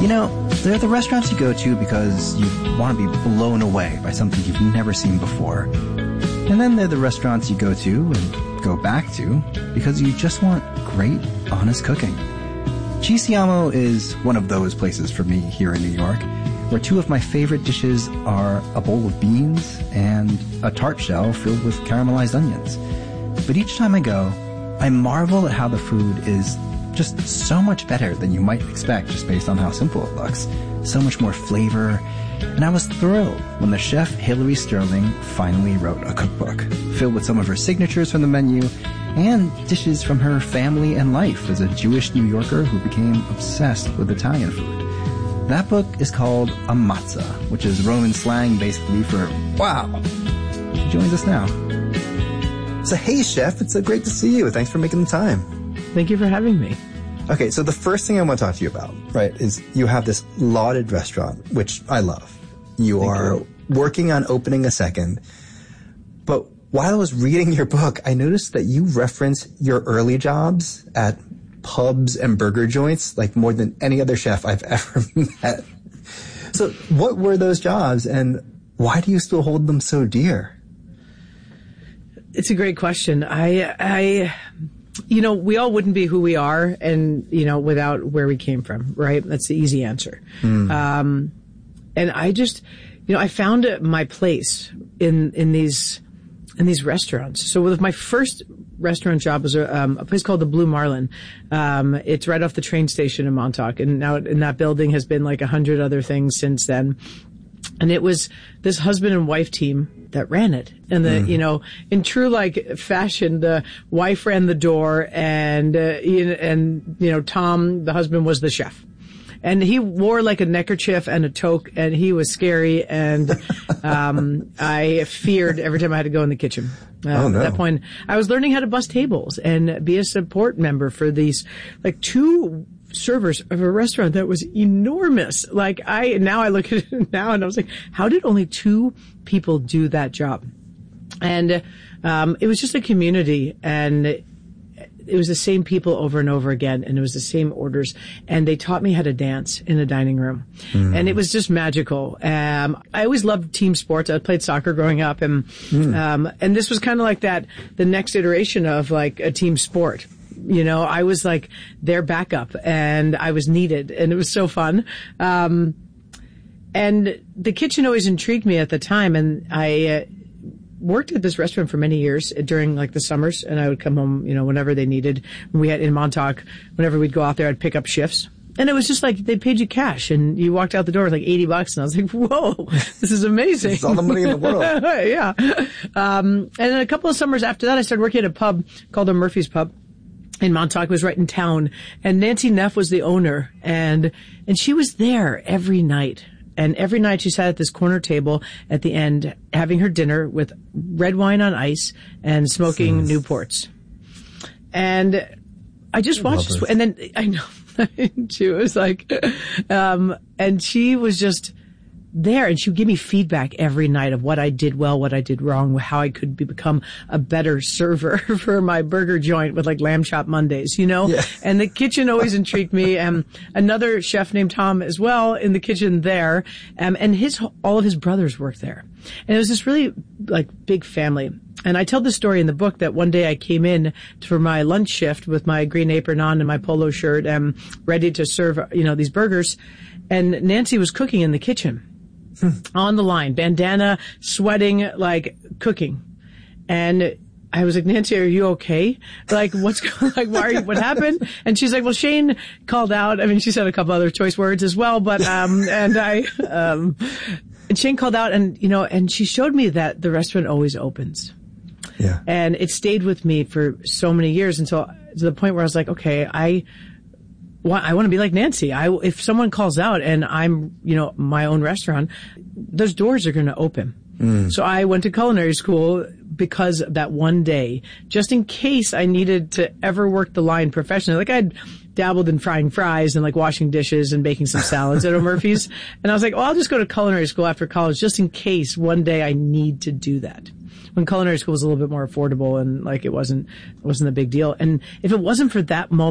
They're the restaurants you go to because you want to be blown away by something you've never seen before. And then they're the restaurants you go to and go back to because you just want great, honest cooking. Ci Siamo is one of those places for me here in New York, where two of my favorite dishes are a bowl of beans and a tart shell filled with caramelized onions. But each time I go, I marvel at how the food is just so much better than you might expect just based on how simple it looks. So much more flavor. And I was thrilled when the chef Hilary Sterling finally wrote a cookbook filled with some of her signatures from the menu and dishes from her family and life as a Jewish New Yorker who became obsessed with Italian food. That book is called a matzah, which is Roman slang basically for wow. She joins us now. So hey, Chef, it's so great to see you. Thanks for making the time. Thank you for having me. Okay, so the first thing I want to talk to you about, right, is you have this lauded restaurant, which I love. You are working on opening a second. But while I was reading your book, I noticed that you reference your early jobs at pubs and burger joints like more than any other chef I've ever met. So what were those jobs and why do you still hold them so dear? It's a great question. We all wouldn't be who we are and, without where we came from, right? That's the easy answer. And I just, I found my place in these restaurants. So with my first restaurant job was a place called the Blue Marlin. It's right off the train station in Montauk. And now in that building has been like 100 other things since then. And it was this husband and wife team that ran it. And in true fashion, the wife ran the door and Tom, the husband, was the chef. And he wore like a neckerchief and a toque and he was scary and, I feared every time I had to go in the kitchen. Oh, no. At that point, I was learning how to bus tables and be a support member for these, two servers of a restaurant that was enormous. Now I look at it now and I was like, how did only two people do that job? And, it was just a community and it was the same people over and over again and it was the same orders and they taught me how to dance in the dining room and it was just magical. I always loved team sports. I played soccer growing up and this was kind of like that, the next iteration of like a team sport. I was like their backup and I was needed and it was so fun. And the kitchen always intrigued me at the time and I, worked at this restaurant for many years during the summers and I would come home, whenever they needed. We had in Montauk, whenever we'd go out there, I'd pick up shifts. And it was just like they paid you cash and you walked out the door with $80 and I was like, whoa, this is amazing. It's all the money in the world. Yeah. And then a couple of summers after that, I started working at a pub called the Murphy's Pub in Montauk. It was right in town. And Nancy Neff was the owner and she was there every night. And every night she sat at this corner table at the end having her dinner with red wine on ice and smoking Newports. And I just watched this. And then I know she was like, and she was just there and she would give me feedback every night of what I did well, what I did wrong, how I could become a better server for my burger joint with lamb chop Mondays, Yeah. And the kitchen always intrigued me. Another chef named Tom as well in the kitchen there. And all of his brothers worked there. And it was this really big family. And I tell the story in the book that one day I came in for my lunch shift with my green apron on and my polo shirt and ready to serve, these burgers. And Nancy was cooking in the kitchen. On the line, bandana, sweating, cooking. And I was like, Nancy, are you okay? What's going, what happened? And she's like, well, Shane called out. I mean, she said a couple other choice words as well, but, and Shane called out and, and she showed me that the restaurant always opens. Yeah. And it stayed with me for so many years until to the point where I was like, okay, I want to be like Nancy. If someone calls out and I'm, my own restaurant, those doors are going to open. So I went to culinary school because of that one day, just in case I needed to ever work the line professionally. I'd dabbled in frying fries and washing dishes and baking some salads at O'Murphy's. And I was like, I'll just go to culinary school after college just in case one day I need to do that. When culinary school was a little bit more affordable and it wasn't a big deal. And if it wasn't for that moment,